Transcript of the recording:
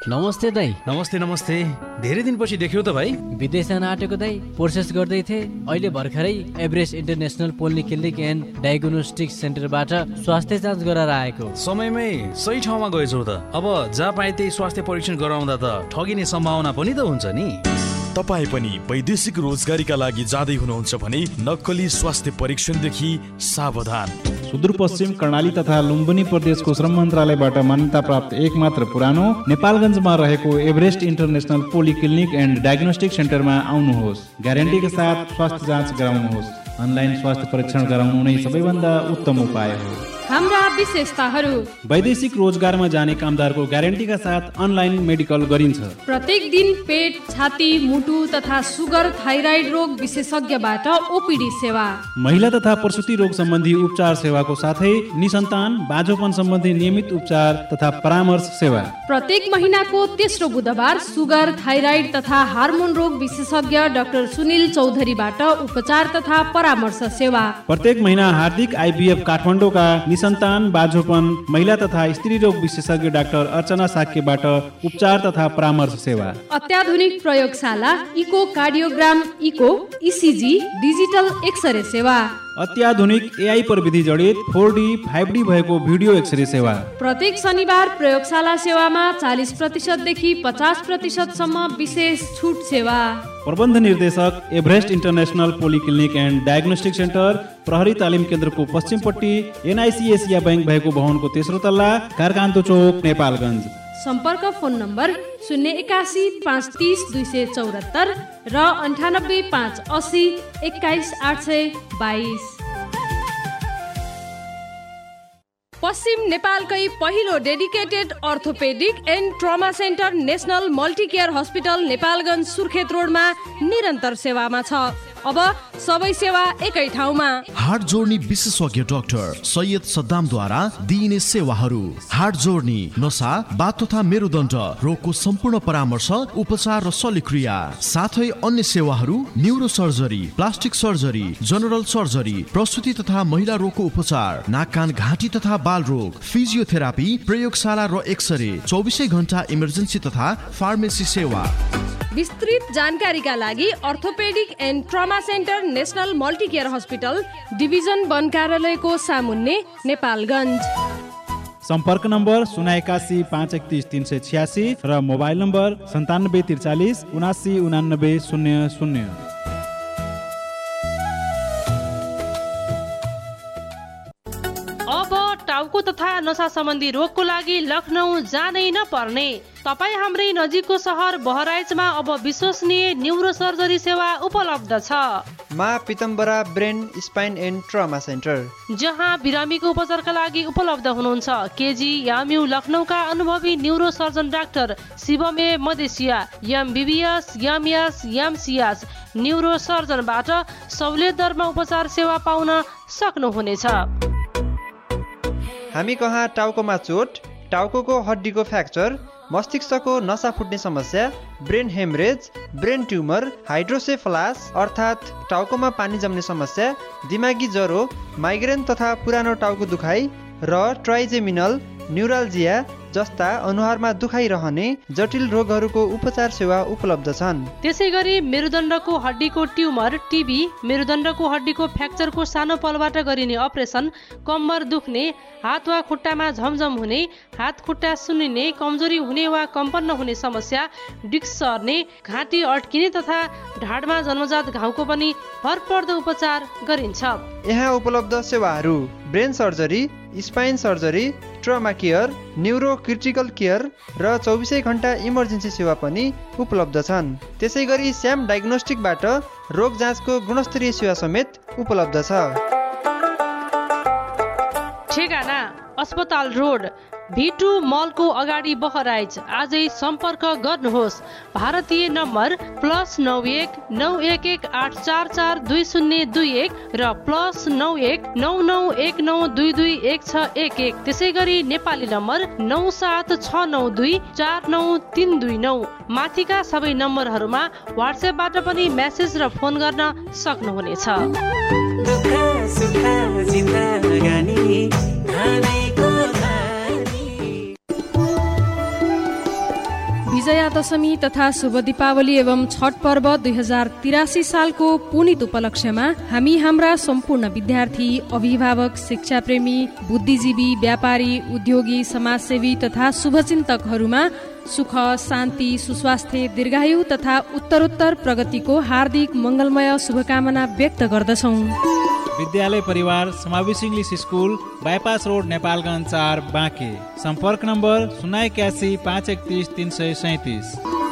नमस्ते दाइ। नमस्ते नमस्ते, धेरै दिनपछि देख्यौ त भाइ। विदेश जान आँटेको दाइ, प्रोसेस गर्दै थिएँ। अहिले भर्खरै Everest international polyclinic and diagnostic सेन्टरबाट स्वास्थ्य जाँच गराएर आएको। समयमै सही ठाउँमा गएछौ त। अब जहाँ पाए त्यही स्वास्थ्य परीक्षण गराउँदा त ठगिने सम्भावना पनि त हुन्छ नि। तपाईँ पनि वैदेशिक रोजगारीका लागि जाँदै हुनुहुन्छ भने नक्कली स्वास्थ्य परीक्षणदेखि सावधान। सुदूरपश्चिम कर्णाली तथा लुम्बिनी प्रदेशको श्रम मन्त्रालयबाट मान्यता प्राप्त एकमात्र पुरानो नेपालगञ्जमा रहेको Everest international polyclinic and diagnostic सेन्टरमा आउनुहोस्। ग्यारेन्टीका साथ स्वास्थ्य जाँच गराउनुहोस्। अनलाइन स्वास्थ्य परीक्षण गराउनु नै सबैभन्दा उत्तम उपाय हो। हाम्रा विशेषताहरू: वैदेशिक रोजगारमा जाने कामदारको ग्यारेन्टीका साथ अनलाइन मेडिकल गरिन्छ। प्रत्येक दिन पेट, छाती, मुटु तथा सुगर, थाइराइड रोग विशेषज्ञबाट ओपीडी सेवा। महिला तथा प्रसुति रोग सम्बन्धी उपचार सेवाको साथै निसन्तान बाँझोपन सम्बन्धी नियमित उपचार तथा परामर्श सेवा। प्रत्येक महिनाको तेस्रो बुधबार सुगर, थाइराइड तथा हार्मोन रोग विशेषज्ञ डाक्टर सुनिल चौधरीबाट उपचार तथा परामर्श सेवा। प्रत्येक महिना हार्दिक आइभीएफ काठमाडौँका निसन्तान बाँझोपन महिला तथा स्त्री रोग विशेषज्ञ डाक्टर अर्चना साक्यबाट उपचार तथा परामर्श सेवा। अत्याधुनिक प्रयोगशाला, eco cardiogram, eco, ECG, digital x-ray सेवा। अत्याधुनिक एआई प्रविधि जडित 4D 5D भएको भिडियो एक्सरे सेवा। प्रत्येक शनिबार प्रयोगशाला सेवामा 40% देखि 50% सम्म विशेष छुट सेवा। प्रबन्ध निर्देशक, Everest international polyclinic and diagnostic centre, प्रहरी तालिम केन्द्रको पश्चिमपट्टि, एनआइसी एसिया बैंक भएको भवनको तेस्रो तल्ला, कारकान्तो चोक, नेपालगञ्ज। सम्पर्क फोन नम्बर 081 530 274 र 98 580 21 822। पश्चिम नेपालकै पहिलो dedicated orthopaedic and trauma centre national मल्टिकेयर hospital Nepalgunj Surkhet रोडमा निरन्तर सेवामा छ। अब सबै सेवा एकै ठाउँमा। हार्ट जोड्ने विशेषज्ञ डाक्टर सैयद सद्दामद्वारा दिइने सेवाहरू: हार्ट जोड्ने, नसा, बाथ तथा मेरुदण्ड रोगको सम्पूर्ण परामर्श, उपचार र शल्यक्रिया, साथै अन्य सेवाहरू neuro surgery, plastic surgery, general surgery, प्रसुति तथा महिला रोगको उपचार, नाक कान घाँटी तथा बाल रोग, फिजियोथेरापी, प्रयोगशाला र एक्सरे, 24 घण्टा इमर्जेन्सी तथा फार्मेसी सेवा। विस्तृत जानकारीका लागि orthopaedic and trauma centre national मल्टिकेयर hospital, division 1 कार्यालयको सामुन्ने, नेपालगञ्ज। सम्पर्क नम्बर 081 531 386 र मोबाइल नम्बर 9743 79 89 00। अब टाउको तथा नसा सम्बन्धी रोगको लागि लखनऊ जानै नपर्ने। तपाईँ हाम्रै नजिकको सहर बहराइचमा अब विश्वसनीय न्युरो सर्जरी सेवा उपलब्ध छ। माँ पीतम्बरा brain spine and trauma centre, जहाँ बिरामीको उपचारका लागि उपलब्ध हुनुहुन्छ केजी याम्यू लखनऊका अनुभवी न्युरो सर्जन डाक्टर शिवम ए Madesiya, MBBS, MS, MCS neuro सर्जनबाट सहुलियत दरमा उपचार सेवा पाउन सक्नुहुनेछ। हामी कहाँ टाउकोमा चोट, टाउको हड्डीको फ्र्याक्चर, मस्तिष्कको नसा फुट्ने समस्या, ब्रेन हेमरेज, ब्रेन ट्युमर, हाइड्रोसेफलास अर्थात् टाउकोमा पानी जम्ने समस्या, दिमागी ज्वरो, माइग्रेन तथा पुरानो टाउको दुखाइ र ट्राइजेमिनल न्युराल्जिया जस्ता अनुहारमा दुखाइ रहने जटिल रोगहरूको उपचार सेवा उपलब्ध छन्। त्यसै गरी मेरुदण्डको हड्डीको ट्युमर, टिबी, मेरुदण्डको हड्डीको फ्र्याक्चरको सानो पलबाट गरिने अपरेसन, कम्मर दुख्ने, हात वा खुट्टामा झमझम हुने, हात खुट्टा सुन्निने, कमजोरी हुने वा कम्पन नहुने समस्या, डिस्क सर्ने, घाँटी अड्किने तथा ढाडमा जन्मजात घाउको पनि भरपर्दो उपचार गरिन्छ। यहाँ उपलब्ध सेवाहरू: brain surgery, spine surgery, trauma care, neuro critical care र 24 घण्टा इमर्जेन्सी सेवा पनि उपलब्ध छन्। त्यसै गरी स्याम डायग्नोस्टिकबाट रोग जाँचको गुणस्तरीय सेवा समेत उपलब्ध छ। ठेगाना अस्पताल रोड, V2 मलको अगाडि बहराइच। आजै सम्पर्क गर्नुहोस्। भारतीय नम्बर +91 911 844 2021 र +91 9919 221611। त्यसै गरी नेपाली नम्बर 97692 49329। माथिका सबै नम्बरहरूमा वाट्सएपबाट पनि मेसेज र फोन गर्न सक्नुहुनेछ। विजया दशमी तथा शुभ दीपावली एवं छठ पर्व 2083 सालको पुनित उपलक्ष्यमा हामी हाम्रा सम्पूर्ण विद्यार्थी, अभिभावक, शिक्षाप्रेमी, बुद्धिजीवी, व्यापारी, उद्योगी, समाजसेवी तथा शुभचिन्तकहरूमा सुख, शान्ति, सुस्वास्थ्य, दीर्घायु तथा उत्तरोत्तर प्रगतिको हार्दिक मङ्गलमय शुभकामना व्यक्त गर्दछौँ। विद्यालय परिवार समावेशी English school, bypass road, Nepalgunj 4 Banke. सम्पर्क नम्बर 081 531 337।